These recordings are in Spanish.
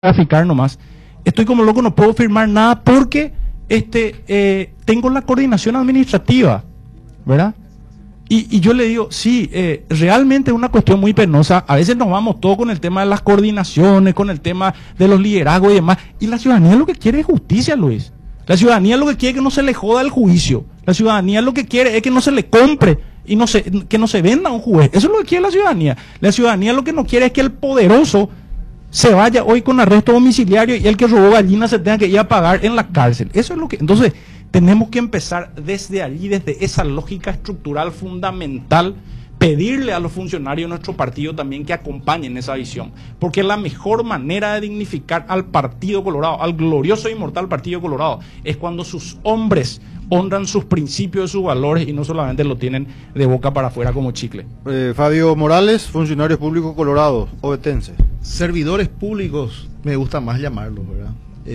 graficar nomás. Estoy como loco, no puedo firmar nada porque tengo la coordinación administrativa, ¿verdad? Y yo le digo, sí, realmente es una cuestión muy penosa. A veces nos vamos todo con el tema de las coordinaciones, con el tema de los liderazgos y demás. Y la ciudadanía lo que quiere es justicia, Luis. La ciudadanía lo que quiere es que no se le joda el juicio. La ciudadanía lo que quiere es que no se le compre y que no se venda a un juez. Eso es lo que quiere la ciudadanía. La ciudadanía lo que no quiere es que el poderoso se vaya hoy con arresto domiciliario y el que robó gallinas se tenga que ir a pagar en la cárcel. Eso es lo que... Entonces, tenemos que empezar desde allí, desde esa lógica estructural fundamental, pedirle a los funcionarios de nuestro partido también que acompañen esa visión. Porque la mejor manera de dignificar al Partido Colorado, al glorioso e inmortal Partido Colorado, es cuando sus hombres honran sus principios y sus valores y no solamente lo tienen de boca para afuera como chicle. Fabio Morales, funcionarios públicos colorados, ovetense. Servidores públicos, me gusta más llamarlos, ¿verdad?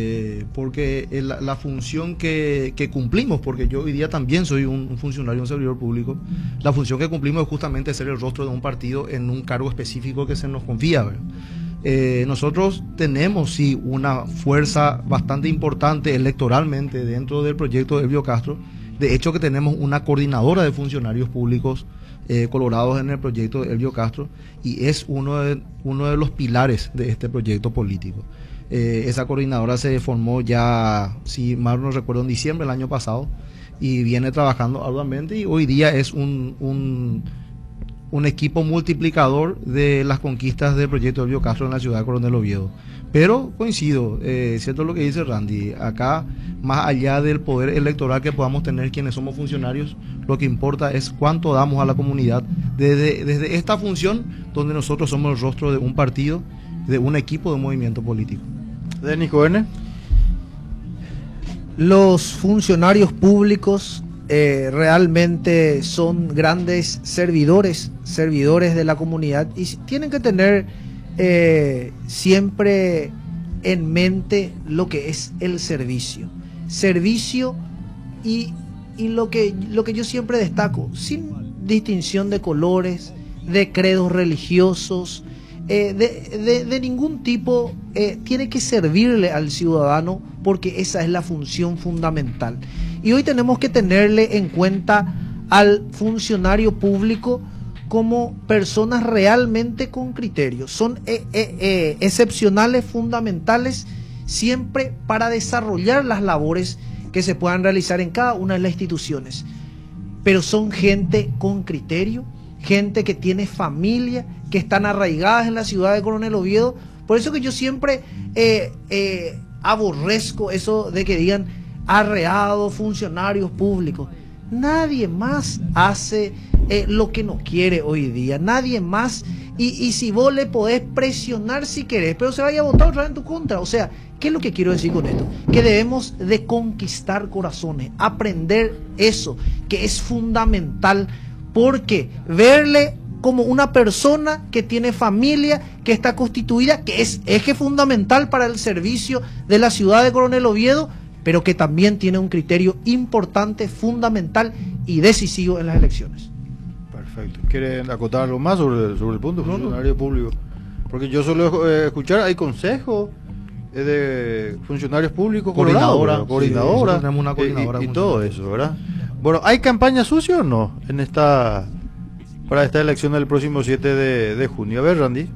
Porque la función que cumplimos, porque yo hoy día también soy un funcionario, un servidor público, la función que cumplimos es justamente ser el rostro de un partido en un cargo específico que se nos confía, ¿verdad? Nosotros tenemos sí una fuerza bastante importante electoralmente dentro del proyecto de Elvio Castro. De hecho que tenemos una coordinadora de funcionarios públicos colorados en el proyecto de Elvio Castro y es uno de los pilares de este proyecto político. Esa coordinadora se formó ya, si mal no recuerdo, en diciembre del año pasado y viene trabajando arduamente y hoy día es un equipo multiplicador de las conquistas del proyecto Elvio Castro en la ciudad de Coronel Oviedo. Pero coincido, cierto lo que dice Randy, acá más allá del poder electoral que podamos tener quienes somos funcionarios, lo que importa es cuánto damos a la comunidad desde esta función donde nosotros somos el rostro de un partido, de un equipo de un movimiento político. Denis Cohen. Los funcionarios públicos realmente son grandes servidores de la comunidad y tienen que tener siempre en mente lo que es el servicio y lo que yo siempre destaco, sin distinción de colores, de credos religiosos, de ningún tipo, tiene que servirle al ciudadano porque esa es la función fundamental. Y hoy tenemos que tenerle en cuenta al funcionario público como personas realmente con criterios. Son excepcionales, fundamentales, siempre para desarrollar las labores que se puedan realizar en cada una de las instituciones. Pero son gente con criterio, gente que tiene familia, que están arraigadas en la ciudad de Coronel Oviedo. Por eso que yo siempre aborrezco eso de que digan arreados, funcionarios públicos. Nadie más hace lo que no quiere hoy día, nadie más, y si vos le podés presionar si querés, pero se vaya a votar otra vez en tu contra. O sea, ¿qué es lo que quiero decir con esto? Que debemos de conquistar corazones, aprender eso, que es fundamental, porque verle como una persona que tiene familia, que está constituida, que es eje fundamental para el servicio de la ciudad de Coronel Oviedo, pero que también tiene un criterio importante, fundamental y decisivo en las elecciones. Perfecto. ¿Quieren acotar algo más sobre el punto funcionario público? Porque yo suelo escuchar, hay consejos de funcionarios públicos, coordinadora, sí, tenemos una coordinadora y todo eso, ¿verdad? Bueno, ¿hay campaña sucia o no para esta elección del próximo 7 de junio? A ver, Randy.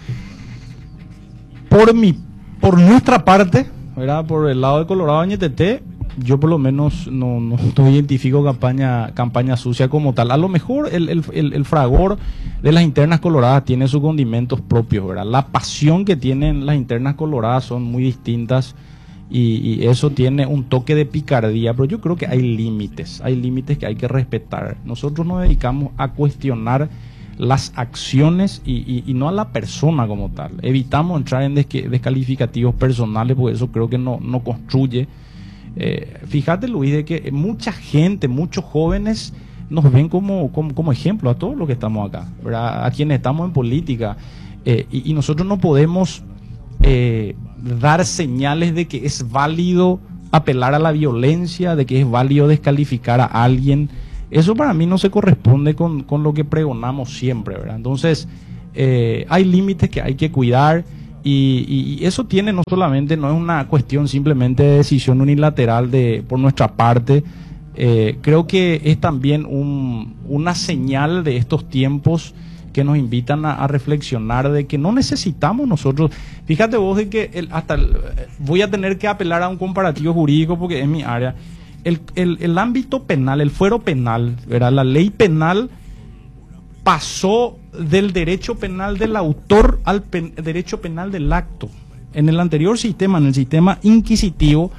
Por nuestra parte, ¿verdad? Por el lado de Colorado Ñeteté, yo por lo menos no identifico campaña sucia como tal. A lo mejor el fragor de las internas coloradas tiene sus condimentos propios, ¿verdad? La pasión que tienen las internas coloradas son muy distintas y eso tiene un toque de picardía, pero yo creo que hay límites que hay que respetar. Nosotros nos dedicamos a cuestionar las acciones y no a la persona como tal. Evitamos entrar en descalificativos personales porque eso creo que no construye. Fíjate, Luis, de que mucha gente, muchos jóvenes nos ven como ejemplo a todos los que estamos acá, ¿verdad? A quienes estamos en política, y nosotros no podemos dar señales de que es válido apelar a la violencia, de que es válido descalificar a alguien. Eso para mí no se corresponde con lo que pregonamos siempre, ¿verdad? Entonces, hay límites que hay que cuidar Y eso tiene no solamente, no es una cuestión simplemente de decisión unilateral por nuestra parte. Creo que es también una señal de estos tiempos que nos invitan a reflexionar de que no necesitamos nosotros. Fíjate vos de que voy a tener que apelar a un comparativo jurídico porque es mi área. El ámbito penal, el fuero penal, ¿verdad? La ley penal pasó del derecho penal del autor al derecho penal del acto. En el anterior sistema, en el sistema inquisitivo,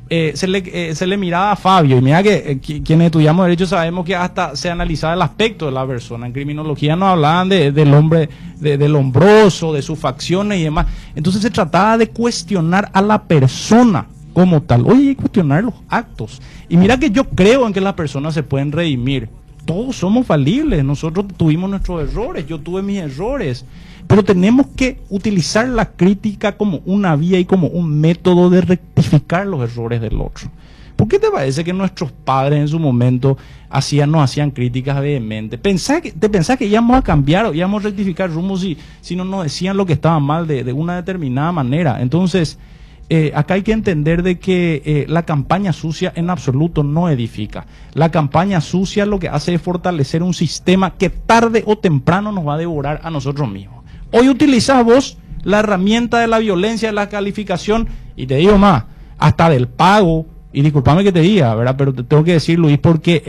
se le miraba a Fabio, y mira que quienes estudiamos derecho sabemos que hasta se analizaba el aspecto de la persona. En criminología nos hablaban del hombre, del hombroso, de sus facciones y demás. Entonces se trataba de cuestionar a la persona como tal. Oye, hay que cuestionar los actos. Y mira que yo creo en que las personas se pueden redimir. Todos somos falibles, nosotros tuvimos nuestros errores, yo tuve mis errores, pero tenemos que utilizar la crítica como una vía y como un método de rectificar los errores del otro. ¿Por qué te parece que nuestros padres en su momento nos hacían críticas vehementes? ¿Te pensás que íbamos a cambiar o íbamos a rectificar rumbo si no nos decían lo que estaba mal de una determinada manera? Entonces, acá hay que entender de que la campaña sucia en absoluto no edifica. La campaña sucia lo que hace es fortalecer un sistema que tarde o temprano nos va a devorar a nosotros mismos. Hoy utilizás vos la herramienta de la violencia, de la calificación, y te digo más, hasta del pago, y discúlpame que te diga, ¿verdad? Pero te tengo que decir, Luis, porque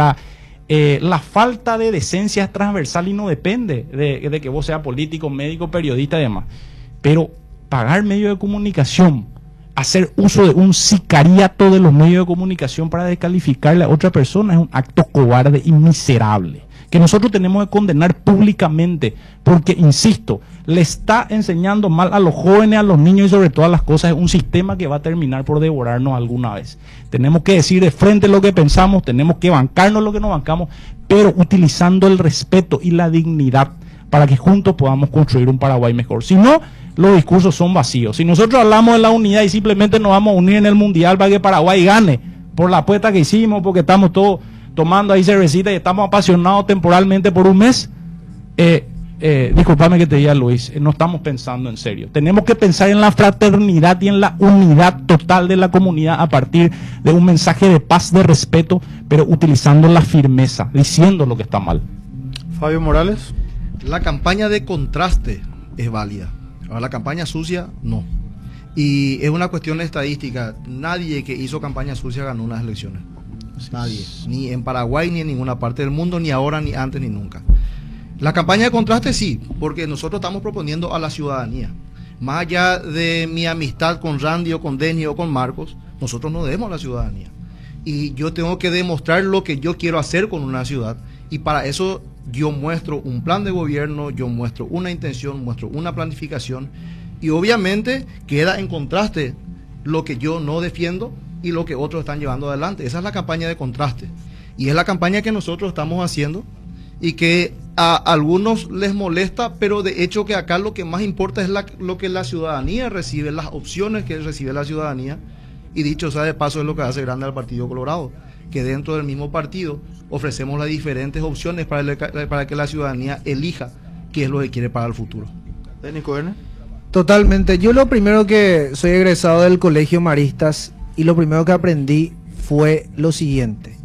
la falta de decencia es transversal y no depende de que vos seas político, médico, periodista y demás. Pero pagar medios de comunicación, hacer uso de un sicariato de los medios de comunicación para descalificarle a otra persona es un acto cobarde y miserable, que nosotros tenemos que condenar públicamente, porque, insisto, le está enseñando mal a los jóvenes, a los niños y sobre todas las cosas. Es un sistema que va a terminar por devorarnos alguna vez. Tenemos que decir de frente lo que pensamos, tenemos que bancarnos lo que nos bancamos, pero utilizando el respeto y la dignidad para que juntos podamos construir un Paraguay mejor. Si no, los discursos son vacíos. Si nosotros hablamos de la unidad y simplemente nos vamos a unir en el Mundial para que Paraguay gane, por la apuesta que hicimos, porque estamos todos tomando ahí cervecita y estamos apasionados temporalmente por un mes, discúlpame que te diga, Luis, no estamos pensando en serio. Tenemos que pensar en la fraternidad y en la unidad total de la comunidad a partir de un mensaje de paz, de respeto, pero utilizando la firmeza, diciendo lo que está mal. Fabio Morales. La campaña de contraste es válida. Ahora, la campaña sucia, no. Y es una cuestión estadística. Nadie que hizo campaña sucia ganó unas elecciones. Nadie. Ni en Paraguay, ni en ninguna parte del mundo, ni ahora, ni antes, ni nunca. La campaña de contraste sí, porque nosotros estamos proponiendo a la ciudadanía. Más allá de mi amistad con Randy o con Denny o con Marcos, nosotros nos debemos a la ciudadanía. Y yo tengo que demostrar lo que yo quiero hacer con una ciudad. Y para eso yo muestro un plan de gobierno, yo muestro una intención, muestro una planificación, y obviamente queda en contraste lo que yo no defiendo y lo que otros están llevando adelante. Esa es la campaña de contraste, y es la campaña que nosotros estamos haciendo y que a algunos les molesta, pero de hecho que acá lo que más importa es lo que la ciudadanía recibe, las opciones que recibe la ciudadanía, y dicho sea de paso es lo que hace grande al Partido Colorado, que dentro del mismo partido ofrecemos las diferentes opciones para que la ciudadanía elija qué es lo que quiere para el futuro. Técnico Erne. Totalmente. Yo lo primero que soy egresado del Colegio Maristas y lo primero que aprendí fue lo siguiente: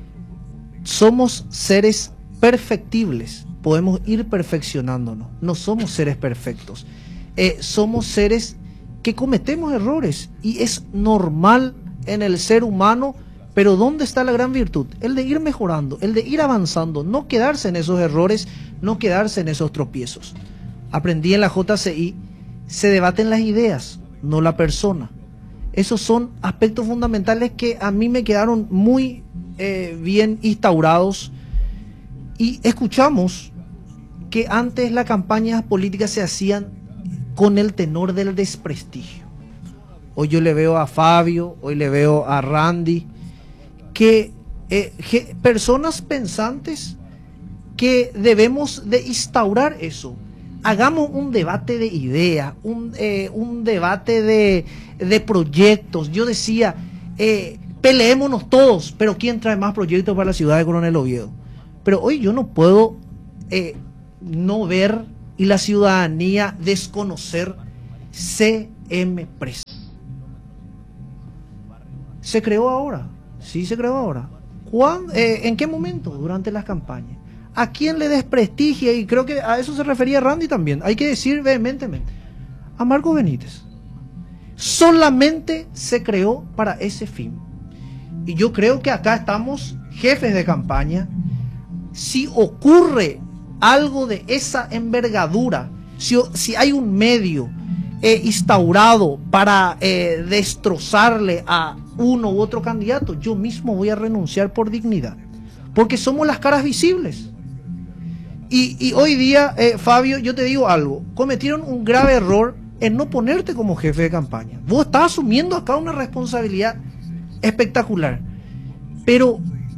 somos seres perfectibles, podemos ir perfeccionándonos, no somos seres perfectos, somos seres que cometemos errores y es normal en el ser humano. Pero ¿dónde está la gran virtud? El de ir mejorando, el de ir avanzando, no quedarse en esos errores, no quedarse en esos tropiezos. Aprendí en la JCI, se debaten las ideas, no la persona. Esos son aspectos fundamentales que a mí me quedaron muy bien instaurados. Y escuchamos que antes las campañas políticas se hacían con el tenor del desprestigio. Hoy yo le veo a Fabio, hoy le veo a Randy, que personas pensantes que debemos de instaurar eso. Hagamos un debate de ideas, un debate de proyectos. Yo decía, peleémonos todos, pero ¿quién trae más proyectos para la ciudad de Coronel Oviedo? Pero hoy yo no puedo no ver y la ciudadanía desconocer CMPRES. ¿Se creó ahora? Sí, se creó ahora. ¿En qué momento? Durante las campañas. ¿A quién le desprestigia? Y creo que a eso se refería Randy también. Hay que decir vehementemente. A Marcos Benítez. Solamente se creó para ese fin. Y yo creo que acá estamos jefes de campaña. Si ocurre algo de esa envergadura, si hay un medio instaurado para destrozarle a uno u otro candidato, yo mismo voy a renunciar por dignidad, porque somos las caras visibles. Y hoy día, Fabio, yo te digo algo, cometieron un grave error en no ponerte como jefe de campaña. Vos estás asumiendo acá una responsabilidad espectacular, pero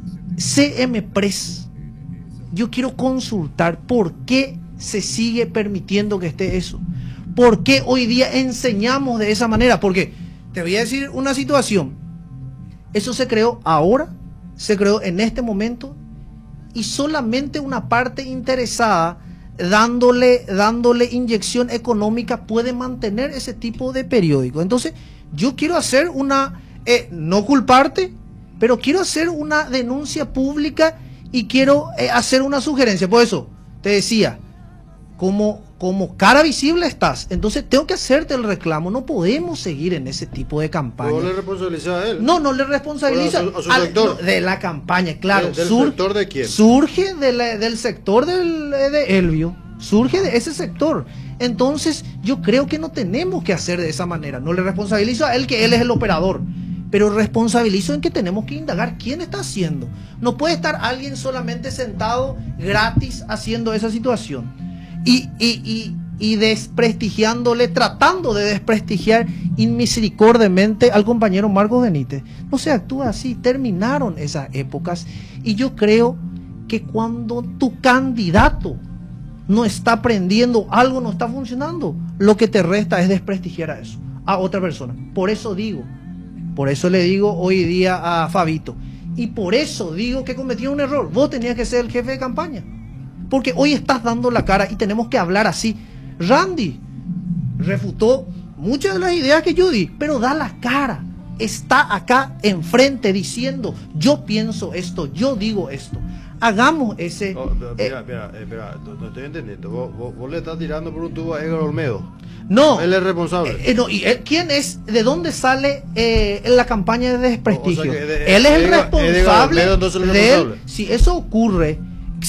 CMPRES, yo quiero consultar por qué se sigue permitiendo que esté eso. ¿Por qué hoy día enseñamos de esa manera? Porque te voy a decir una situación. Eso se creó ahora, se creó en este momento, y solamente una parte interesada dándole inyección económica puede mantener ese tipo de periódico. Entonces, yo quiero hacer no culparte, pero quiero hacer una denuncia pública y quiero hacer una sugerencia. Por eso, te decía, como cara visible estás, entonces tengo que hacerte el reclamo. No podemos seguir en ese tipo de campaña. ¿No le responsabiliza a él? No le responsabiliza a su sector. De la campaña, claro. ¿Del sector de quién? Surge del sector de Elvio, surge de ese sector. Entonces yo creo que no tenemos que hacer de esa manera. No le responsabilizo a él, que él es el operador, pero responsabilizo en que tenemos que indagar quién está haciendo. No puede estar alguien solamente sentado gratis haciendo esa situación y desprestigiándole, tratando de desprestigiar inmisericordiamente al compañero Marcos Benítez. No se actúa así. Terminaron esas épocas, y yo creo que cuando tu candidato no está aprendiendo, algo no está funcionando, lo que te resta es desprestigiar a otra persona. Por eso le digo hoy día a Fabito, y por eso digo que cometió un error. Vos tenías que ser el jefe de campaña, porque hoy estás dando la cara y tenemos que hablar así. Randy refutó muchas de las ideas que yo di, pero da la cara. Está acá enfrente diciendo, yo pienso esto, yo digo esto. Hagamos ese... Espera, no estoy entendiendo. Vos le estás tirando por un tubo a Edgar Olmedo. No. Él es responsable. No, ¿y ¿quién es? ¿De dónde sale la campaña de desprestigio? O sea que él es el responsable de él. Si eso ocurre,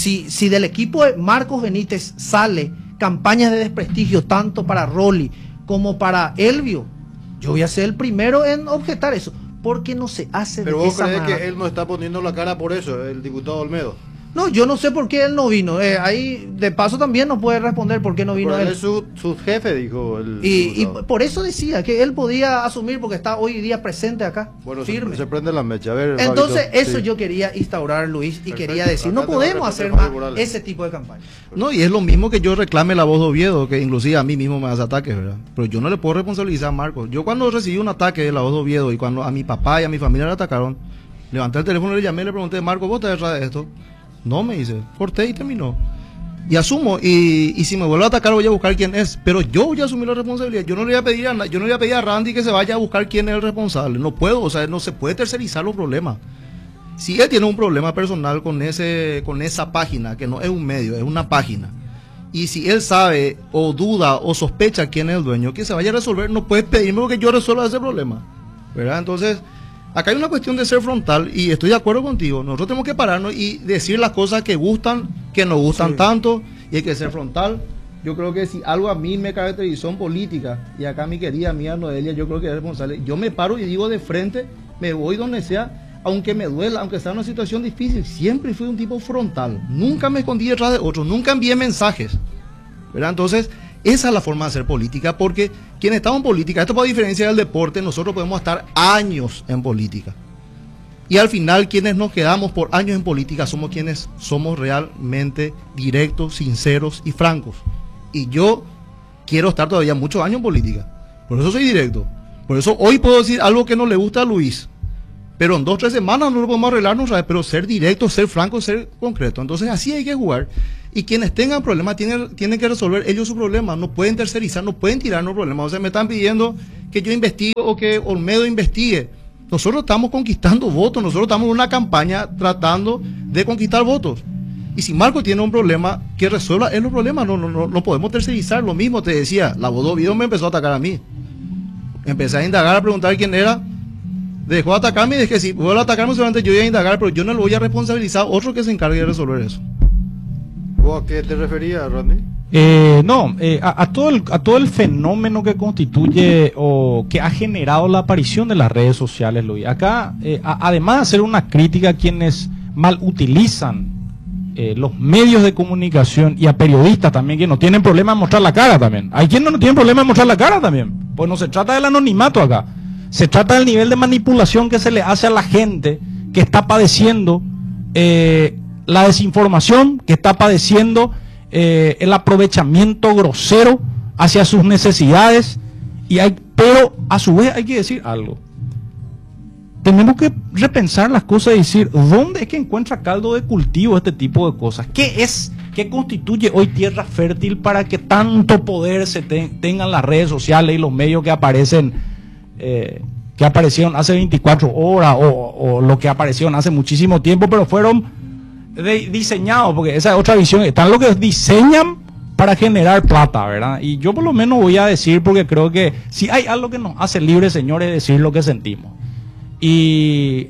si del equipo de Marcos Benítez sale campañas de desprestigio tanto para Rolly como para Elvio, yo voy a ser el primero en objetar eso, porque no se hace de esa manera. Pero vos crees que él no está poniendo la cara por eso, el diputado Olmedo. No, yo no sé por qué él no vino. Ahí, de paso, también nos puede responder por qué no vino él. Es su jefe, dijo el y por eso decía que él podía asumir, porque está hoy día presente acá, bueno, firme. Se prende la mecha. A ver, entonces, Fabito, eso sí. Yo quería instaurar, Luis, y Perfecto. quería decir, no Acá podemos hacer más ese tipo de campaña. No, y es lo mismo que yo reclame La Voz de Oviedo, que inclusive a mí mismo me hace ataques, ¿verdad? Pero yo no le puedo responsabilizar a Marcos. Yo cuando recibí un ataque de La Voz de Oviedo y cuando a mi papá y a mi familia le atacaron, levanté el teléfono, le llamé y le pregunté, Marcos, ¿vos te detrás de esto? No, me dice, corté y terminó. Y asumo, y si me vuelve a atacar voy a buscar quién es, pero yo voy a asumir la responsabilidad. Yo no le voy a pedir a Randy que se vaya a buscar quién es el responsable. No puedo, o sea, no se puede tercerizar los problemas. Si él tiene un problema personal con esa página, que no es un medio, es una página, y si él sabe o duda o sospecha quién es el dueño, que se vaya a resolver, no puede pedirme que yo resuelva ese problema, ¿verdad? Entonces, acá hay una cuestión de ser frontal, y estoy de acuerdo contigo. Nosotros tenemos que pararnos y decir las cosas que gustan, que nos gustan tanto, y hay que ser frontal. Yo creo que si algo a mí me caracterizó en política, y acá mi querida amiga Noelia, yo creo que es responsable, yo me paro y digo de frente, me voy donde sea, aunque me duela, aunque sea una situación difícil. Siempre fui un tipo frontal, nunca me escondí detrás de otros, nunca envié mensajes, ¿verdad? Entonces, esa es la forma de hacer política, porque quienes estamos en política, esto por diferencia del deporte, nosotros podemos estar años en política. Y al final, quienes nos quedamos por años en política somos quienes somos realmente directos, sinceros y francos. Y yo quiero estar todavía muchos años en política. Por eso soy directo. Por eso hoy puedo decir algo que no le gusta a Luis. Pero en 2 o 3 semanas no lo podemos arreglarnos, pero ser directo, ser franco, ser concreto. Entonces así hay que jugar. Y quienes tengan problemas tienen que resolver ellos su problema, no pueden tercerizar, no pueden tirarnos problemas. O sea, me están pidiendo que yo investigue o que Olmedo investigue. Nosotros estamos conquistando votos, nosotros estamos en una campaña tratando de conquistar votos. Y si Marco tiene un problema, que resuelva él los problemas, no podemos tercerizar. Lo mismo te decía, la voz de Oviedo me empezó a atacar a mí. Empecé a indagar, a preguntar quién era, dejó de atacarme y dije, si vuelve a atacarme solamente yo voy a indagar, pero yo no lo voy a responsabilizar a otro que se encargue de resolver eso. ¿Vos a qué te referías, Randy? A todo el fenómeno que constituye o que ha generado la aparición de las redes sociales, Luis. Acá, además de hacer una crítica a quienes mal utilizan los medios de comunicación y a periodistas también que no tienen problema en mostrar la cara también. Hay quienes no tienen problema en mostrar la cara también. Pues no se trata del anonimato acá. Se trata del nivel de manipulación que se le hace a la gente que está padeciendo la desinformación, que está padeciendo el aprovechamiento grosero hacia sus necesidades. Pero a su vez hay que decir algo. Tenemos que repensar las cosas y decir, ¿dónde es que encuentra caldo de cultivo este tipo de cosas? ¿Qué constituye hoy tierra fértil para que tanto poder se tengan las redes sociales y los medios que aparecen, que aparecieron hace 24 horas o lo que aparecieron hace muchísimo tiempo, pero fueron diseñados, porque esa es otra visión, están los que diseñan para generar plata, ¿verdad? Y yo por lo menos voy a decir, porque creo que si hay algo que nos hace libres, señores, es decir lo que sentimos. Y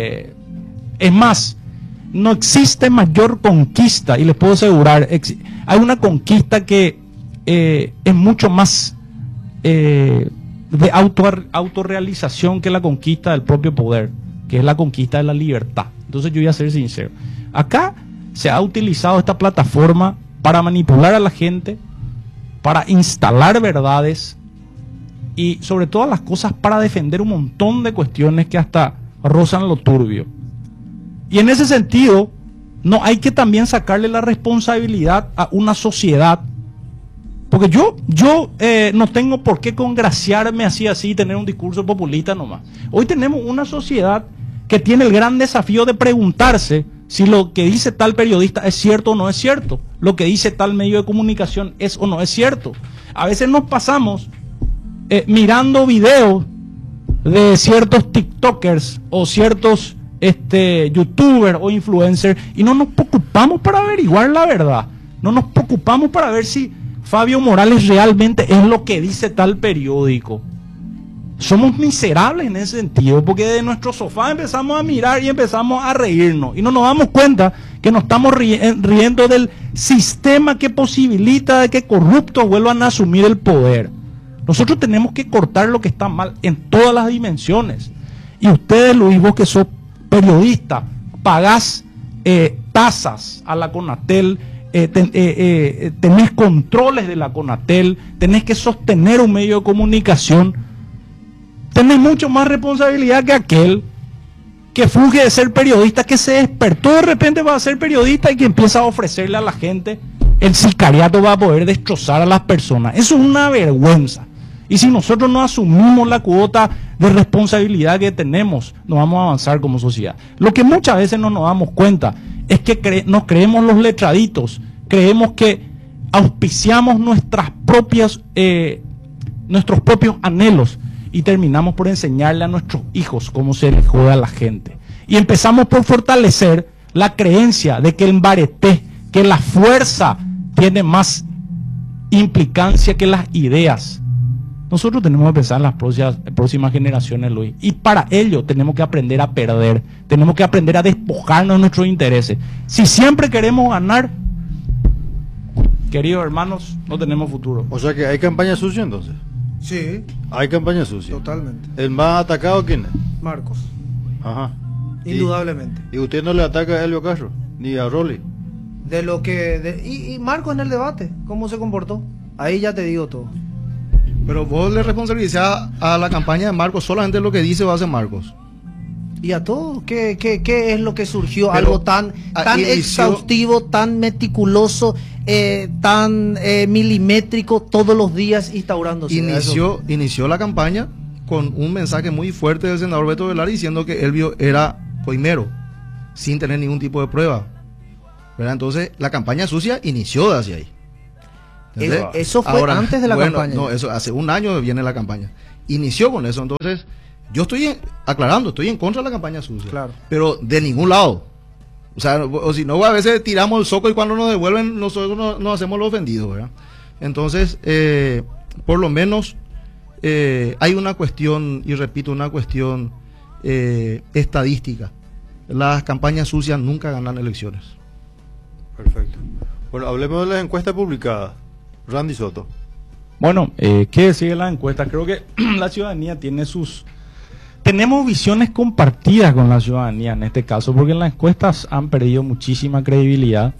es más, no existe mayor conquista, y les puedo asegurar, hay una conquista que es mucho más de autorrealización que la conquista del propio poder, que es la conquista de la libertad. Entonces yo voy a ser sincero, acá se ha utilizado esta plataforma para manipular a la gente, para instalar verdades y sobre todas las cosas para defender un montón de cuestiones que hasta rozan lo turbio. Y en ese sentido, no hay que también sacarle la responsabilidad a una sociedad, porque yo no tengo por qué congraciarme así, tener un discurso populista nomás. Hoy tenemos una sociedad que tiene el gran desafío de preguntarse si lo que dice tal periodista es cierto o no es cierto, lo que dice tal medio de comunicación es o no es cierto. A veces nos pasamos mirando videos de ciertos TikTokers o ciertos youtubers o influencers y no nos preocupamos para averiguar la verdad, no nos preocupamos para ver si Fabio Morales realmente es lo que dice tal periódico. Somos miserables en ese sentido, porque de nuestro sofá empezamos a mirar y empezamos a reírnos y no nos damos cuenta que nos estamos riendo del sistema que posibilita de que corruptos vuelvan a asumir el poder. Nosotros tenemos que cortar lo que está mal en todas las dimensiones. Y ustedes, Luis, vos que sos periodista, pagás tasas a la CONATEL, tenés controles de la CONATEL, tenés que sostener un medio de comunicación, tenés mucho más responsabilidad que aquel que fuge de ser periodista, que se despertó de repente para ser periodista y que empieza a ofrecerle a la gente el sicariato para poder destrozar a las personas. Eso es una vergüenza. Y si nosotros no asumimos la cuota de responsabilidad que tenemos, no vamos a avanzar como sociedad. Lo que muchas veces no nos damos cuenta es que nos creemos los letraditos, creemos que auspiciamos nuestros propios anhelos y terminamos por enseñarle a nuestros hijos cómo se les jode a la gente. Y empezamos por fortalecer la creencia de que el mbareté, que la fuerza tiene más implicancia que las ideas. Nosotros tenemos que pensar en las próximas generaciones, Luis, y para ello tenemos que aprender a perder, tenemos que aprender a despojarnos de nuestros intereses. Si siempre queremos ganar, queridos hermanos, no tenemos futuro. O sea que hay campaña sucia entonces. Sí, Hay campaña sucia. totalmente. ¿El más atacado quién es? Marcos, Ajá. indudablemente. ¿Y usted no le ataca a Helio Castro? Ni a Rolly. De lo que y Marcos en el debate, ¿cómo se comportó? Ahí ya te digo todo. Pero vos le responsabilizás a la campaña de Marcos solamente lo que dice o hace Marcos. ¿Y a todos? ¿Qué es lo que surgió? Pero, Algo tan exhaustivo, tan meticuloso, tan milimétrico, todos los días instaurándose. Inició la campaña con un mensaje muy fuerte del senador Beto Velar diciendo que Elvio era coimero, sin tener ningún tipo de prueba. ¿verdad? Entonces, la campaña sucia inició de hacia ahí. Eso fue antes de la campaña. No, eso hace un año viene la campaña. Inició con eso. Entonces, yo estoy aclarando, estoy en contra de la campaña sucia. Claro. Pero de ningún lado. O sea, o si no, a veces tiramos el soco y cuando nos devuelven, nosotros nos hacemos los ofendidos, ¿verdad? Entonces, por lo menos, hay una cuestión, y repito, una cuestión estadística. Las campañas sucias nunca ganan elecciones. Perfecto. Bueno, hablemos de las encuestas publicadas. Randy Soto. Bueno, ¿qué decir de las encuestas? Creo que la ciudadanía tiene tenemos visiones compartidas con la ciudadanía en este caso, porque las encuestas han perdido muchísima credibilidad.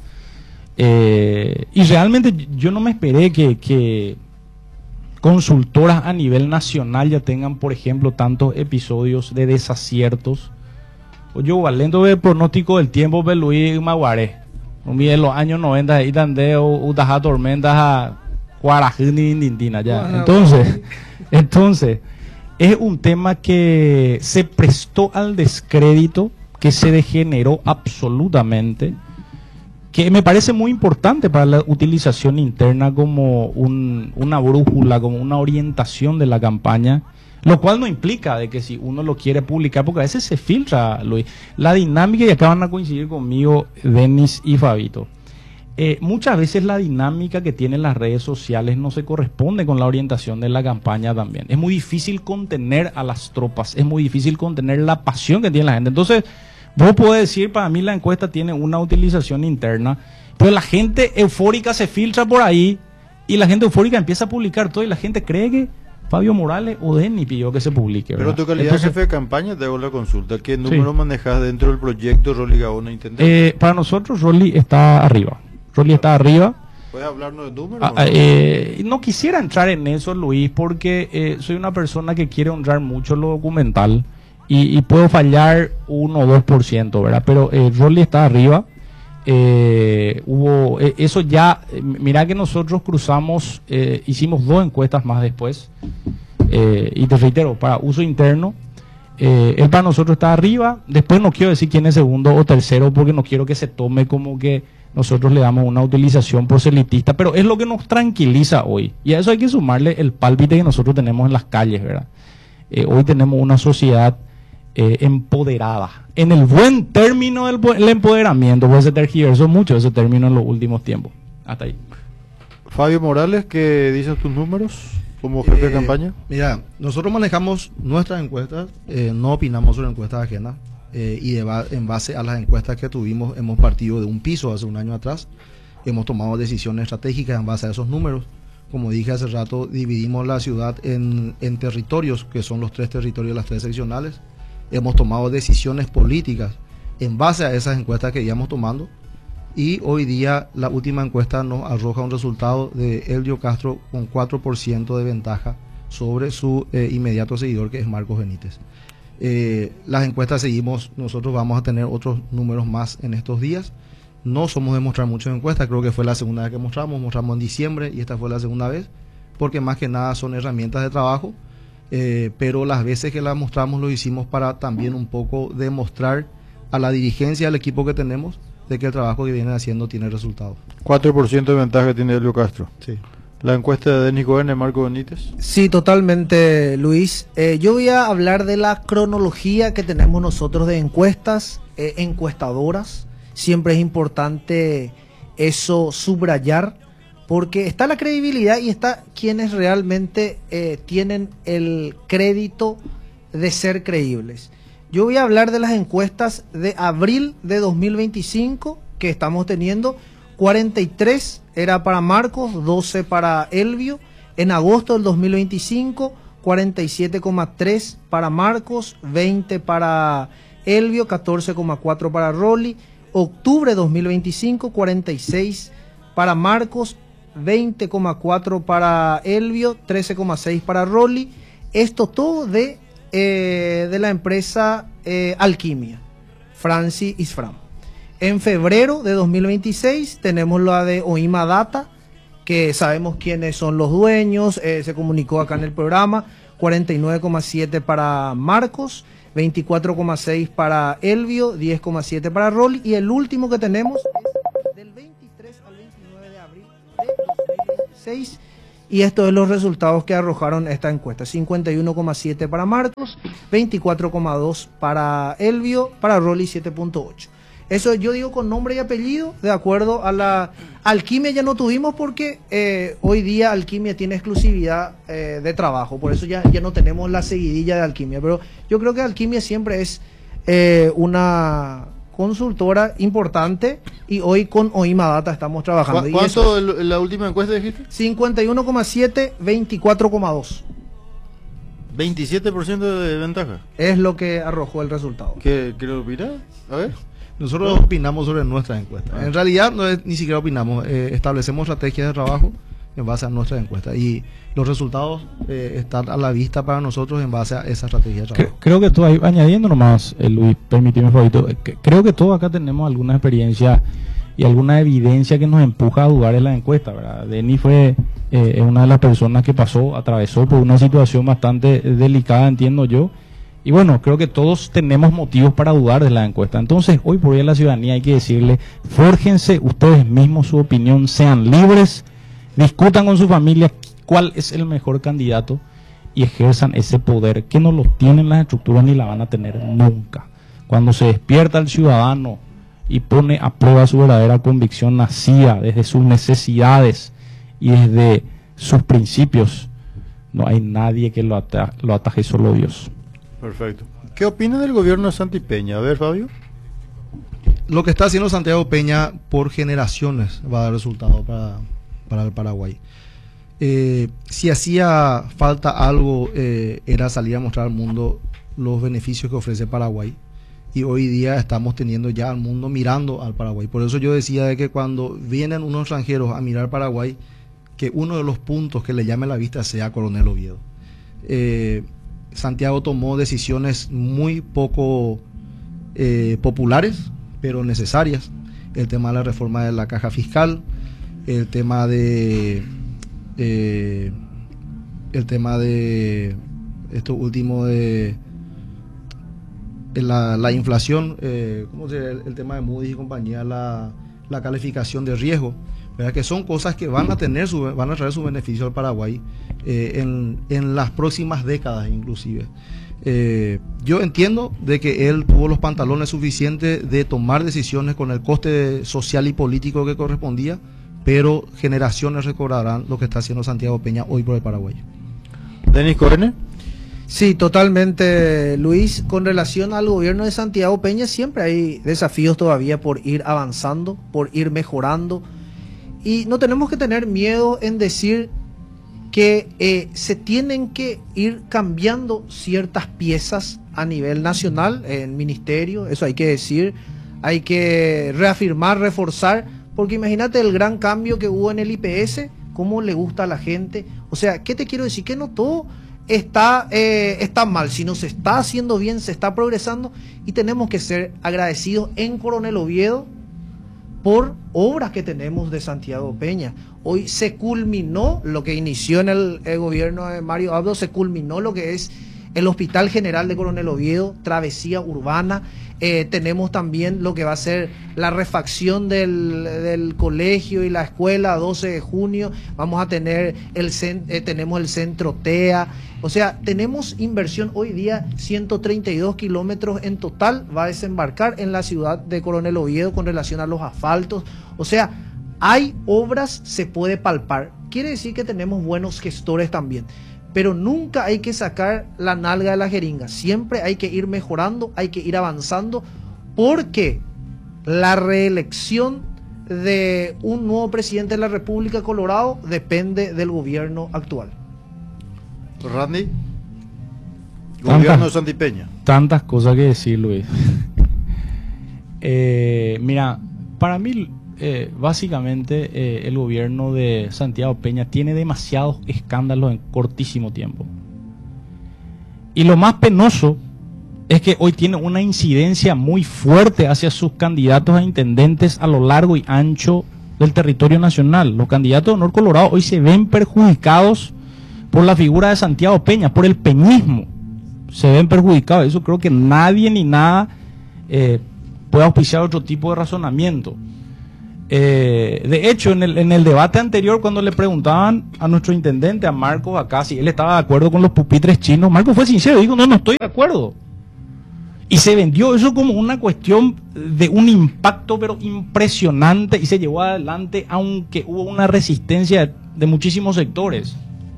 Y realmente yo no me esperé que consultoras a nivel nacional ya tengan, por ejemplo, tantos episodios de desaciertos. Yo valendo el pronóstico del tiempo de Luis Maguaré. En los años 90 y dandeo utaja tormentas a Guarajini Indindina ya. Bueno, Entonces es un tema que se prestó al descrédito, que se degeneró absolutamente, que me parece muy importante para la utilización interna como una brújula, como una orientación de la campaña, lo cual no implica de que si uno lo quiere publicar, porque a veces se filtra, Luis, la dinámica, y acá van a coincidir conmigo Denis y Fabito. Muchas veces la dinámica que tienen las redes sociales no se corresponde con la orientación de la campaña también. Es muy difícil contener a las tropas, es muy difícil contener la pasión que tiene la gente. Entonces, vos podés decir, para mí la encuesta tiene una utilización interna, pero la gente eufórica se filtra por ahí y la gente eufórica empieza a publicar todo y la gente cree que Fabio Morales o Denny pidió que se publique, ¿verdad? Pero tu calidad de jefe de campaña, te hago la consulta. ¿Qué número manejas dentro del proyecto Rolly Gaona Intendente? Para nosotros Rolly está arriba. ¿Puedes hablarnos de números? No quisiera entrar en eso, Luis, porque soy una persona que quiere honrar mucho lo documental y puedo fallar 1 o 2%, ¿verdad? Pero Rolly está arriba. Eso ya, mira que nosotros cruzamos, hicimos 2 encuestas más después, y te reitero, para uso interno, él para nosotros está arriba. Después no quiero decir quién es segundo o tercero, porque no quiero que se tome como que nosotros le damos una utilización proselitista, pero es lo que nos tranquiliza hoy, y a eso hay que sumarle el pálpite que nosotros tenemos en las calles, ¿verdad? Hoy tenemos una sociedad empoderada, en el buen término del empoderamiento, porque se tergiversó mucho ese término en los últimos tiempos. Hasta ahí. Fabio Morales, ¿qué dicen tus números como jefe de campaña? Mira, nosotros manejamos nuestras encuestas, no opinamos sobre encuestas ajenas, y en base a las encuestas que tuvimos hemos partido de un piso hace un año atrás, hemos tomado decisiones estratégicas en base a esos números. Como dije hace rato, dividimos la ciudad en territorios, que son los 3 territorios de las 3 seccionales. Hemos tomado decisiones políticas en base a esas encuestas que íbamos tomando, y hoy día la última encuesta nos arroja un resultado de Eldio Castro con 4% de ventaja sobre su inmediato seguidor, que es Marcos Benítez. Las encuestas seguimos, nosotros vamos a tener otros números más en estos días. No somos de mostrar mucho en encuestas, creo que fue la segunda vez que mostramos en diciembre y esta fue la segunda vez, porque más que nada son herramientas de trabajo, pero las veces que las mostramos lo hicimos para también un poco demostrar a la dirigencia, al equipo que tenemos, de que el trabajo que vienen haciendo tiene resultados. 4% de ventaja tiene Elio Castro. Sí. ¿La encuesta de Denis Cohen, Marco Benítez? Sí, totalmente, Luis. Yo voy a hablar de la cronología que tenemos nosotros de encuestas, encuestadoras. Siempre es importante eso subrayar, porque está la credibilidad y está quienes realmente tienen el crédito de ser creíbles. Yo voy a hablar de las encuestas de abril de 2025 que estamos teniendo. 43 era para Marcos, 12 para Elvio. En agosto del 2025, 47,3 para Marcos, 20 para Elvio, 14,4 para Rolly. Octubre 2025, 46 para Marcos, 20,4 para Elvio, 13,6 para Rolly. Esto todo de la empresa Alquimia, Franci Isfram. En febrero de 2026 tenemos la de Oima Data, que sabemos quiénes son los dueños, se comunicó acá en el programa. 49,7 para Marcos, 24,6 para Elvio, 10,7 para Rolly, y el último que tenemos 6. Y estos son los resultados que arrojaron esta encuesta. 51,7 para Marcos, 24,2 para Elvio, para Rolly 7,8. Eso yo digo con nombre y apellido, de acuerdo a la Alquimia ya no tuvimos porque hoy día Alquimia tiene exclusividad de trabajo, por eso ya no tenemos la seguidilla de Alquimia, pero yo creo que Alquimia siempre es una consultora importante y hoy con Oima Data estamos trabajando. ¿Cuánto la última encuesta dijiste? 51,7, 24,2. 27% de ventaja. Es lo que arrojó el resultado. ¿Qué opinas? A ver. Nosotros opinamos sobre nuestras encuestas. En realidad ni siquiera opinamos, establecemos estrategias de trabajo en base a nuestras encuestas y los resultados están a la vista para nosotros en base a esa estrategia de trabajo. Creo que todo, añadiendo nomás, Luis, permíteme, favorito, creo que todos acá tenemos alguna experiencia y alguna evidencia que nos empuja a dudar en la encuesta, ¿verdad? Denis fue una de las personas que atravesó por una situación bastante delicada, entiendo yo. Y bueno, creo que todos tenemos motivos para dudar de la encuesta. Entonces, hoy por hoy a la ciudadanía hay que decirle, fórjense ustedes mismos su opinión, sean libres, discutan con su familia cuál es el mejor candidato y ejerzan ese poder que no lo tienen las estructuras ni la van a tener nunca. Cuando se despierta el ciudadano y pone a prueba su verdadera convicción nacida desde sus necesidades y desde sus principios, no hay nadie que lo ataje, solo Dios. Perfecto. ¿Qué opina del gobierno de Santi Peña? A ver, Fabio. Lo que está haciendo Santiago Peña por generaciones va a dar resultado para el Paraguay. Si hacía falta algo, era salir a mostrar al mundo los beneficios que ofrece Paraguay. Y hoy día estamos teniendo ya al mundo mirando al Paraguay. Por eso yo decía de que cuando vienen unos extranjeros a mirar Paraguay, que uno de los puntos que le llame la vista sea Coronel Oviedo. Santiago tomó decisiones muy poco populares, pero necesarias. El tema de la reforma de la caja fiscal, el tema de esto último de la inflación, ¿cómo se llama? El tema de Moody's y compañía, la calificación de riesgo, ¿verdad? Que son cosas que van a traer su beneficio al Paraguay en las próximas décadas inclusive. Yo entiendo de que él tuvo los pantalones suficientes de tomar decisiones con el coste social y político que correspondía, pero generaciones recordarán lo que está haciendo Santiago Peña hoy por el Paraguay. Denis Corene. Sí, totalmente, Luis. Con relación al gobierno de Santiago Peña, siempre hay desafíos todavía por ir avanzando, por ir mejorando. Y no tenemos que tener miedo en decir que se tienen que ir cambiando ciertas piezas a nivel nacional, en ministerio, eso hay que decir, hay que reafirmar, reforzar, porque imagínate el gran cambio que hubo en el IPS, cómo le gusta a la gente. O sea, ¿qué te quiero decir? Que no todo está mal, sino se está haciendo bien, se está progresando y tenemos que ser agradecidos en Coronel Oviedo por obras que tenemos de Santiago Peña. Hoy se culminó lo que inició en el gobierno de Mario Abdo, se culminó lo que es el Hospital General de Coronel Oviedo, travesía urbana. Tenemos también lo que va a ser la refacción del colegio y la escuela 12 de junio. Vamos a tener tenemos el centro TEA. O sea, tenemos inversión hoy día, 132 kilómetros en total va a desembarcar en la ciudad de Coronel Oviedo con relación a los asfaltos. O sea, hay obras, se puede palpar. Quiere decir que tenemos buenos gestores también. Pero nunca hay que sacar la nalga de la jeringa. Siempre hay que ir mejorando, hay que ir avanzando, porque la reelección de un nuevo presidente de la República de Colorado depende del gobierno actual. Randy, gobierno de Santi Peña. Tantas cosas que decir, Luis. Mira, para mí, básicamente, el gobierno de Santiago Peña tiene demasiados escándalos en cortísimo tiempo. Y lo más penoso es que hoy tiene una incidencia muy fuerte hacia sus candidatos a intendentes a lo largo y ancho del territorio nacional. Los candidatos de Honor Colorado hoy se ven perjudicados por la figura de Santiago Peña, por el peñismo. Se ven perjudicados. Eso creo que nadie ni nada puede auspiciar otro tipo de razonamiento. De hecho, en el debate anterior, cuando le preguntaban a nuestro intendente, a Marcos, acá, si él estaba de acuerdo con los pupitres chinos, Marcos fue sincero, dijo, no estoy de acuerdo. Y se vendió eso como una cuestión de un impacto, pero impresionante, y se llevó adelante, aunque hubo una resistencia de muchísimos sectores.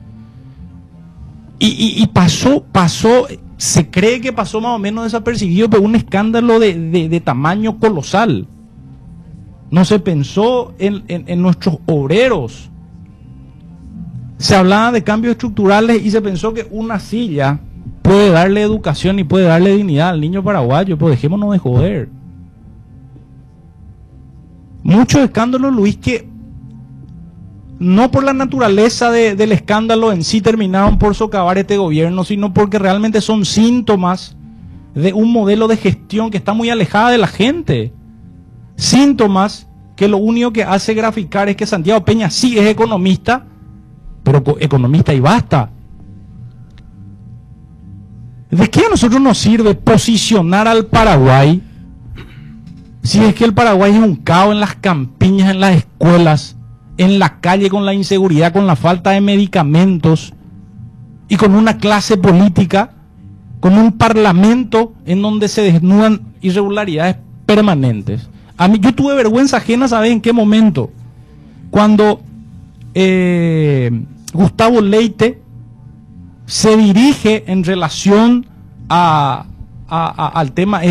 Y pasó, se cree que pasó más o menos desapercibido, pero un escándalo de tamaño colosal. No se pensó en nuestros obreros. Se hablaba de cambios estructurales y se pensó que una silla puede darle educación y puede darle dignidad al niño paraguayo, pero dejémonos de joder. Muchos escándalos, Luis, que no por la naturaleza del escándalo en sí terminaron por socavar este gobierno, sino porque realmente son síntomas de un modelo de gestión que está muy alejada de la gente. Síntomas que lo único que hace graficar es que Santiago Peña sí es economista, pero economista y basta. ¿De qué a nosotros nos sirve posicionar al Paraguay si es que el Paraguay es un caos en las campiñas, en las escuelas, en la calle, con la inseguridad, con la falta de medicamentos y con una clase política, con un parlamento en donde se desnudan irregularidades permanentes? A mí, yo tuve vergüenza ajena, ¿sabes en qué momento? Cuando Gustavo Leite se dirige en relación al tema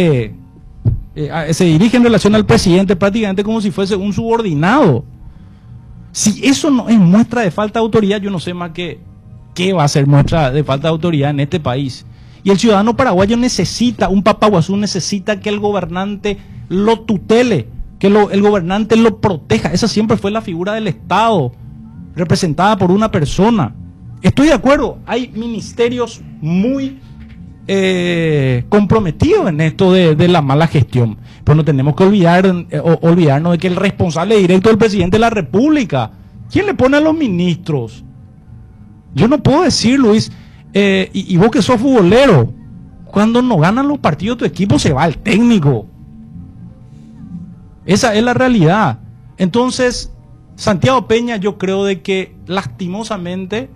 se dirige en relación al presidente prácticamente como si fuese un subordinado. Si eso no es muestra de falta de autoridad, yo no sé más qué va a ser muestra de falta de autoridad en este país. Y el ciudadano paraguayo necesita, un Papaguazú necesita que el gobernante lo tutele, que el gobernante lo proteja. Esa siempre fue la figura del Estado, representada por una persona. Estoy de acuerdo, hay ministerios muy comprometidos en esto de la mala gestión, pero no tenemos que olvidarnos de que el responsable directo es el presidente de la República. ¿Quién le pone a los ministros? Yo no puedo decir, Luis, y vos que sos futbolero, cuando no ganan los partidos tu equipo se va al técnico. Esa es la realidad. Entonces, Santiago Peña, yo creo de que lastimosamente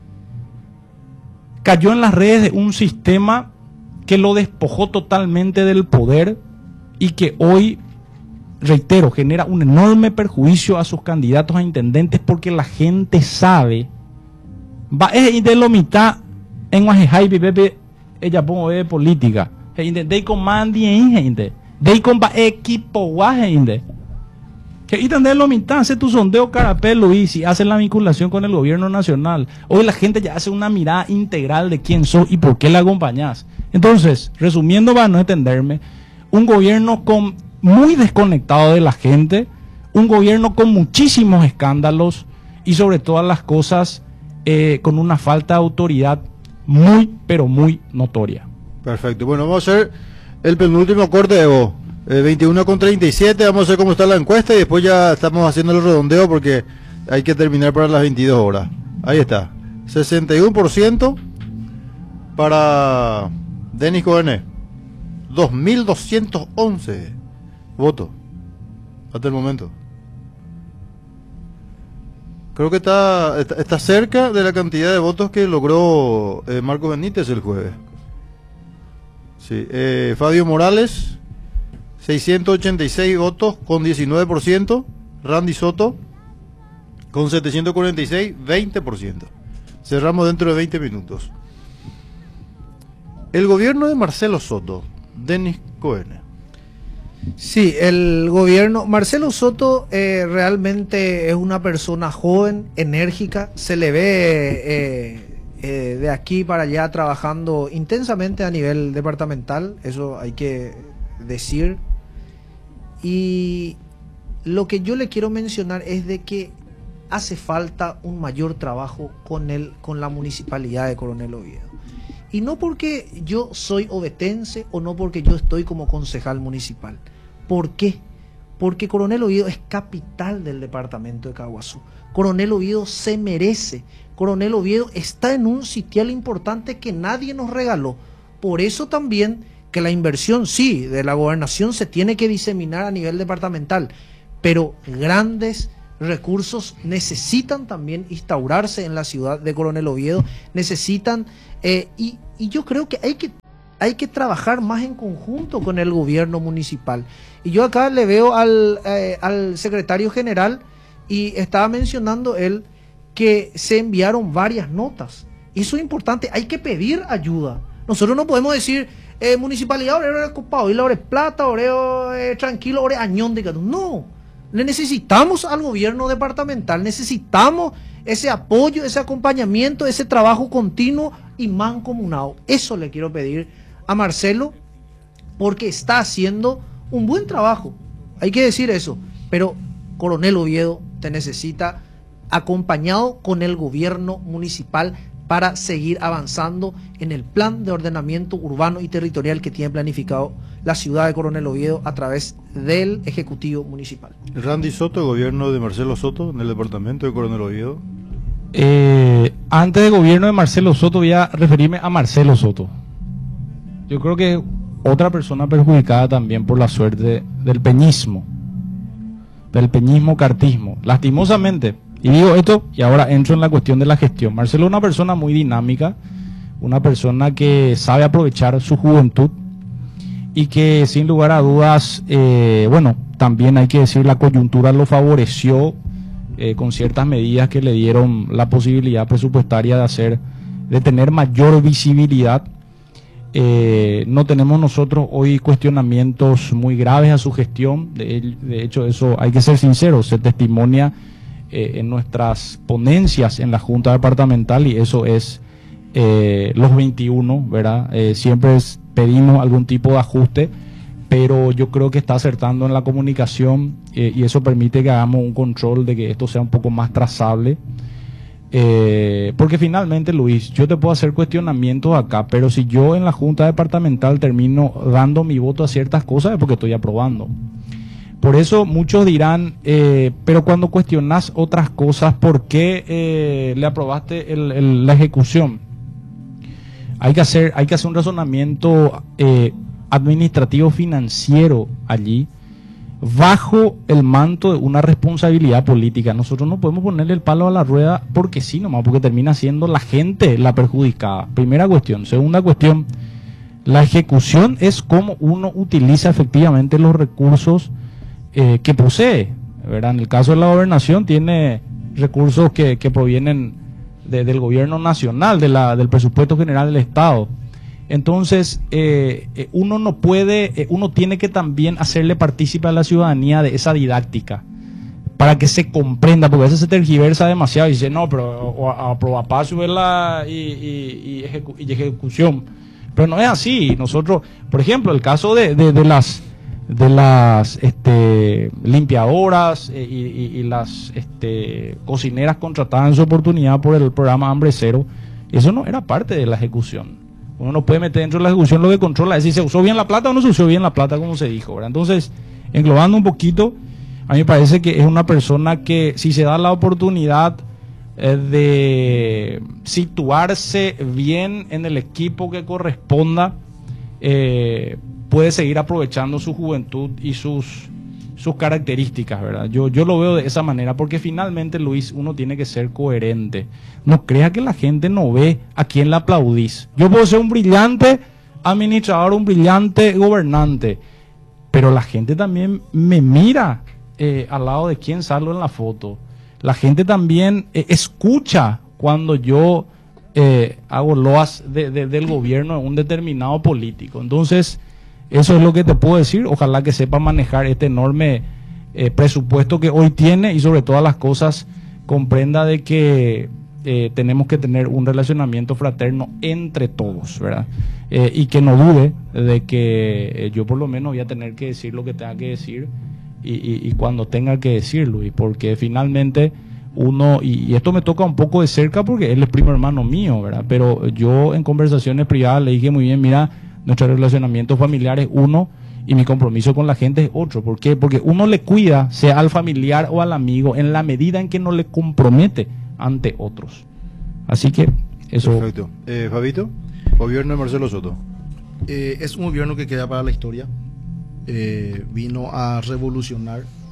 cayó en las redes de un sistema que lo despojó totalmente del poder y que hoy, reitero, genera un enorme perjuicio a sus candidatos a intendentes, porque la gente sabe, va de lo mitad en Guajajay, Pepe, ella pongo de política, de comandi en gente, de con equipo Guajajay, que y de lo mitad, hace tu sondeo carapel, Luis, y hace la vinculación con el gobierno nacional. Hoy la gente ya hace una mirada integral de quién sos y por qué la acompañás. Entonces, resumiendo para no extenderme, un gobierno muy desconectado de la gente, un gobierno con muchísimos escándalos y sobre todas las cosas con una falta de autoridad muy, pero muy notoria. Perfecto. Bueno, vamos a hacer el penúltimo corte de voz. 21:37, vamos a ver cómo está la encuesta y después ya estamos haciendo el redondeo porque hay que terminar para las 22 horas. Ahí está, 61% para Denis Coené, 2.211 votos hasta el momento. Creo que está cerca de la cantidad de votos que logró Marco Benítez el jueves. Sí, Fabio Morales, 686 votos con 19%. Randy Soto con 746, 20%. Cerramos dentro de 20 minutos. El gobierno de Marcelo Soto, Denis Coené. Sí, el gobierno, Marcelo Soto realmente es una persona joven, enérgica, se le ve de aquí para allá trabajando intensamente a nivel departamental, eso hay que decir. Y lo que yo le quiero mencionar es de que hace falta un mayor trabajo con la municipalidad de Coronel Oviedo. Y no porque yo soy ovetense o no porque yo estoy como concejal municipal. ¿Por qué? Porque Coronel Oviedo es capital del departamento de Caguazú. Coronel Oviedo se merece. Coronel Oviedo está en un sitial importante que nadie nos regaló. Por eso también que la inversión, sí, de la gobernación se tiene que diseminar a nivel departamental, pero grandes recursos necesitan también instaurarse en la ciudad de Coronel Oviedo, necesitan, y yo creo que hay que trabajar más en conjunto con el gobierno municipal. Y yo acá le veo al secretario general, y estaba mencionando él que se enviaron varias notas. Eso es importante, hay que pedir ayuda. Nosotros no podemos decir, municipalidad, ahora ocupado, y ahora plata, ahora tranquilo, ahora añón de gato. No, le necesitamos al gobierno departamental, necesitamos ese apoyo, ese acompañamiento, ese trabajo continuo y mancomunado. Eso le quiero pedir a Marcelo, porque está haciendo un buen trabajo, hay que decir eso, pero Coronel Oviedo te necesita acompañado con el gobierno municipal para seguir avanzando en el plan de ordenamiento urbano y territorial que tiene planificado la ciudad de Coronel Oviedo a través del Ejecutivo Municipal. Randy Soto, gobierno de Marcelo Soto en el departamento de Coronel Oviedo. Antes del gobierno de Marcelo Soto voy a referirme a Marcelo Soto. Yo creo que otra persona perjudicada también por la suerte del peñismo cartismo, lastimosamente. Y digo esto y ahora entro en la cuestión de la gestión. Marcelo es una persona muy dinámica, una persona que sabe aprovechar su juventud y que sin lugar a dudas, bueno, también hay que decir la coyuntura lo favoreció con ciertas medidas que le dieron la posibilidad presupuestaria de tener mayor visibilidad. No tenemos nosotros hoy cuestionamientos muy graves a su gestión. De hecho, eso hay que ser sincero, se testimonia en nuestras ponencias en la Junta Departamental, y eso es los 21, ¿verdad? Siempre pedimos algún tipo de ajuste, pero yo creo que está acertando en la comunicación, y eso permite que hagamos un control de que esto sea un poco más trazable. Porque finalmente, Luis, yo te puedo hacer cuestionamientos acá, pero si yo en la Junta Departamental termino dando mi voto a ciertas cosas es porque estoy aprobando. Por eso muchos dirán, pero cuando cuestionas otras cosas, ¿por qué le aprobaste la ejecución? Hay que hacer un razonamiento administrativo financiero allí, bajo el manto de una responsabilidad política. Nosotros no podemos ponerle el palo a la rueda porque sí nomás, porque termina siendo la gente la perjudicada. Primera cuestión. Segunda cuestión, la ejecución es cómo uno utiliza efectivamente los recursos que posee, ¿verdad? En el caso de la gobernación tiene recursos que provienen del gobierno nacional, del presupuesto general del Estado. Entonces, uno no puede, uno tiene que también hacerle partícipe a la ciudadanía de esa didáctica para que se comprenda, porque a veces se tergiversa demasiado y dice, no, pero aprobar paso y ejecución. Pero no es así. Nosotros, por ejemplo, el caso de las limpiadoras y las cocineras contratadas en su oportunidad por el programa Hambre Cero, eso no era parte de la ejecución. Uno no puede meter dentro de la ejecución lo que controla, es si se usó bien la plata o no se usó bien la plata, como se dijo, ¿verdad? Entonces, englobando un poquito, a mí me parece que es una persona que, si se da la oportunidad de situarse bien en el equipo que corresponda, puede seguir aprovechando su juventud y sus características, ¿verdad? Yo lo veo de esa manera, porque finalmente, Luis, uno tiene que ser coherente. No crea que la gente no ve a quién le aplaudís. Yo puedo ser un brillante administrador, un brillante gobernante, pero la gente también me mira al lado de quién salgo en la foto. La gente también escucha cuando yo hago loas del gobierno de un determinado político. Entonces, eso es lo que te puedo decir. Ojalá que sepa manejar este enorme presupuesto que hoy tiene, y sobre todas las cosas comprenda de que tenemos que tener un relacionamiento fraterno entre todos, ¿verdad? Y que no dude de que yo por lo menos voy a tener que decir lo que tenga que decir y cuando tenga que decirlo, y porque finalmente uno, y esto me toca un poco de cerca porque él es primo hermano mío, ¿verdad? Pero yo en conversaciones privadas le dije muy bien, mira, nuestro relacionamiento familiar es uno y mi compromiso con la gente es otro. ¿Por qué? Porque uno le cuida, sea al familiar o al amigo, en la medida en que no le compromete ante otros. Así que eso. Perfecto. Fabito, gobierno de Marcelo Soto. Es un gobierno que queda para la historia. Vino a revolucionar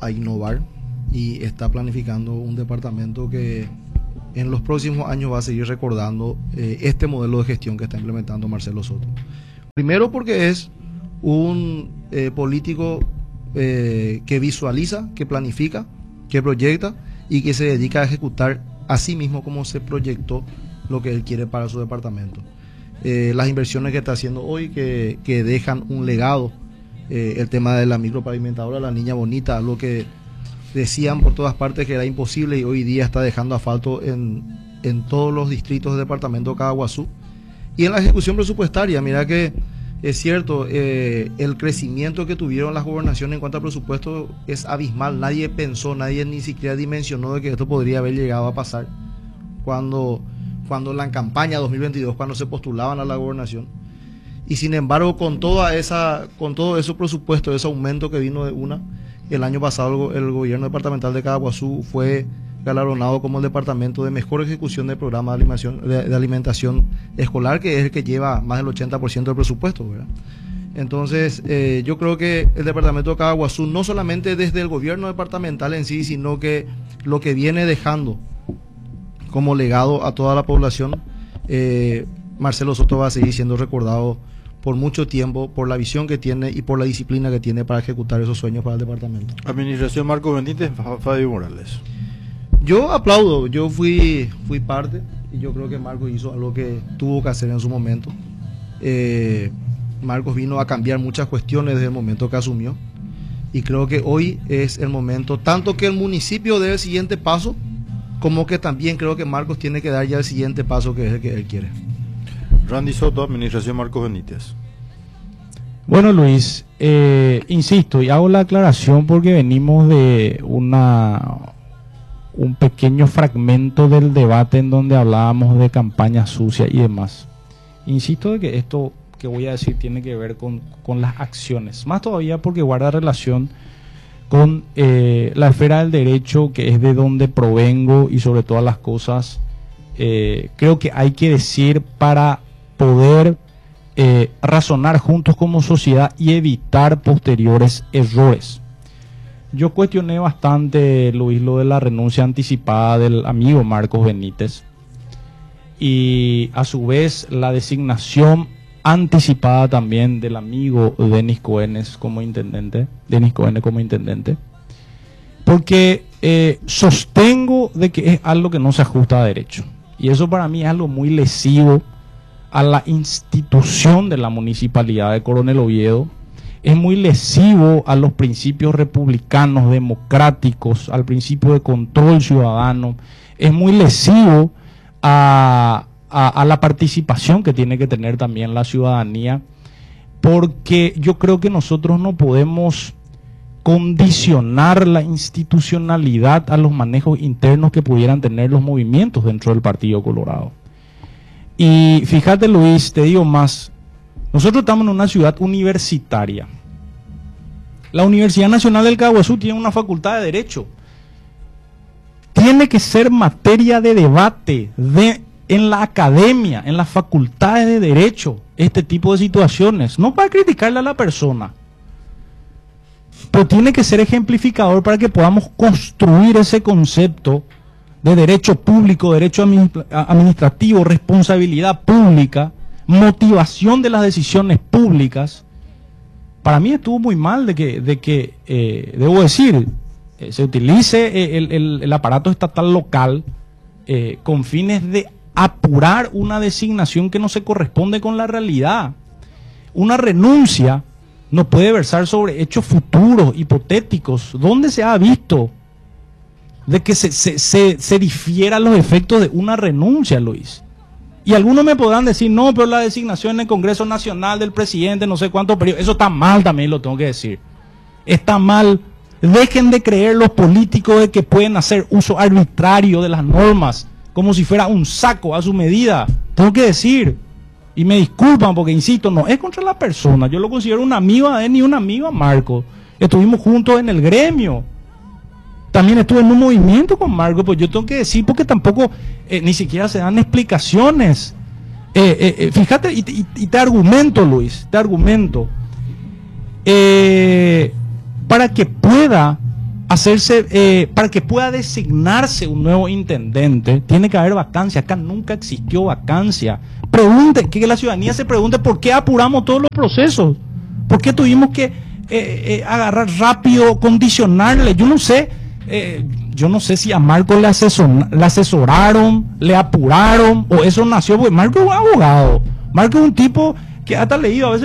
a innovar y está planificando un departamento que en los próximos años va a seguir recordando este modelo de gestión que está implementando Marcelo Soto. Primero porque es un político que visualiza, que planifica, que proyecta y que se dedica a ejecutar a sí mismo como se proyectó lo que él quiere para su departamento. Las inversiones que está haciendo hoy que dejan un legado, el tema de la micropavimentadora, la Niña Bonita, algo que decían por todas partes que era imposible y hoy día está dejando asfalto en todos los distritos del departamento de Caaguazú. Y en la ejecución presupuestaria, mira que es cierto, el crecimiento que tuvieron las gobernaciones en cuanto a presupuesto es abismal. Nadie pensó, nadie ni siquiera dimensionó de que esto podría haber llegado a pasar cuando la campaña 2022, cuando se postulaban a la gobernación. Y sin embargo, con todo ese presupuesto, ese aumento que vino de el año pasado el gobierno departamental de Caaguazú fue galardonado como el departamento de mejor ejecución del programa de alimentación escolar, que es el que lleva más del 80% del presupuesto, ¿verdad? Entonces, yo creo que el departamento de Caaguazú, no solamente desde el gobierno departamental en sí, sino que lo que viene dejando como legado a toda la población, Marcelo Soto va a seguir siendo recordado por mucho tiempo, por la visión que tiene y por la disciplina que tiene para ejecutar esos sueños para el departamento. Administración Marcos Benítez, Fabio Morales. Yo aplaudo, yo fui parte y yo creo que Marcos hizo algo que tuvo que hacer en su momento. Marcos vino a cambiar muchas cuestiones desde el momento que asumió y creo que hoy es el momento, tanto que el municipio dé el siguiente paso, como que también creo que Marcos tiene que dar ya el siguiente paso que es el que él quiere. Randy Soto, Administración Marcos Benítez. Bueno, Luis, insisto y hago la aclaración porque venimos de un pequeño fragmento del debate en donde hablábamos de campaña sucia y demás. Insisto de que esto que voy a decir tiene que ver con las acciones, más todavía porque guarda relación con la esfera del derecho, que es de donde provengo, y sobre todas las cosas creo que hay que decir para poder razonar juntos como sociedad y evitar posteriores errores. Yo cuestioné bastante, Luis, lo de la renuncia anticipada del amigo Marcos Benítez y a su vez la designación anticipada también del amigo Denis Cohen como intendente, porque sostengo de que es algo que no se ajusta a derecho y eso para mí es algo muy lesivo a la institución de la municipalidad de Coronel Oviedo. Es muy lesivo a los principios republicanos, democráticos, al principio de control ciudadano. Es muy lesivo a la participación que tiene que tener también la ciudadanía, porque yo creo que nosotros no podemos condicionar la institucionalidad a los manejos internos que pudieran tener los movimientos dentro del Partido Colorado. Y fíjate, Luis, te digo más. Nosotros estamos en una ciudad universitaria. La Universidad Nacional del Caaguazú tiene una facultad de Derecho. Tiene que ser materia de debate en la academia, en las facultades de Derecho, este tipo de situaciones. No para criticarle a la persona, pero tiene que ser ejemplificador para que podamos construir ese concepto de derecho público, derecho administrativo, responsabilidad pública, motivación de las decisiones públicas. Para mí estuvo muy mal de que debo decir, se utilice el aparato estatal local con fines de apurar una designación que no se corresponde con la realidad. Una renuncia no puede versar sobre hechos futuros, hipotéticos. ¿Dónde se ha visto de que se difieran los efectos de una renuncia, Luis? Y algunos me podrán decir, no, pero la designación en el Congreso Nacional del presidente, no sé cuántos periodos, eso está mal también, lo tengo que decir. Está mal. Dejen de creer los políticos de que pueden hacer uso arbitrario de las normas, como si fuera un saco a su medida. Tengo que decir, y me disculpan porque, insisto, no es contra la persona. Yo lo considero un amigo a él y un amigo a Marco. Estuvimos juntos en el gremio. También estuve en un movimiento con Marco, pues yo tengo que decir, porque tampoco ni siquiera se dan explicaciones. Fíjate, y te argumento, Luis, para que pueda hacerse, para que pueda designarse un nuevo intendente, tiene que haber vacancia. Acá nunca existió vacancia. Pregunte, que la ciudadanía se pregunte por qué apuramos todos los procesos, por qué tuvimos que agarrar rápido, condicionarle. Yo no sé si a Marco le asesoraron, le apuraron, o eso nació, porque Marco es un abogado. Marco es un tipo que hasta leído a veces